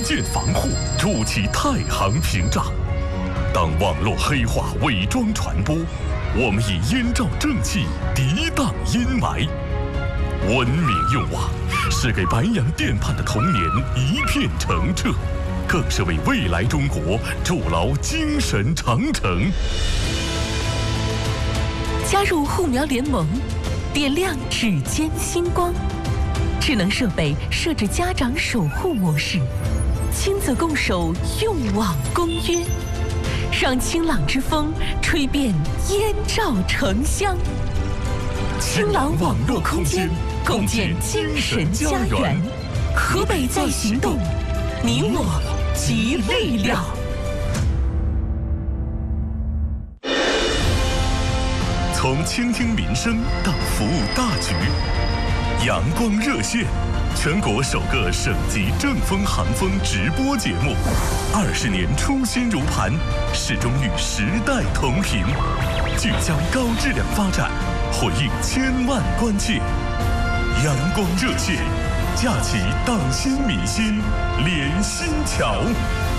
建防护，筑起太行屏障。当网络黑话伪装传播，我们以燕赵正气涤荡阴霾。文明用网是给白洋淀畔的童年一片澄澈，更是为未来中国筑牢精神长城。 加入护苗联盟，点亮指尖星光。智能设备设置家长守护模式，亲子共守用网公约，让清朗之风吹遍燕赵城乡。清朗网络空间，共建精神家园。河北在行动，你我集力量。 从倾听民生到服务大局，阳光热线，全国首个省级正风航风直播节目，20年初心如磐，始终与时代同频，聚焦高质量发展，回应千万关切。阳光热线，架起党心民心连心桥。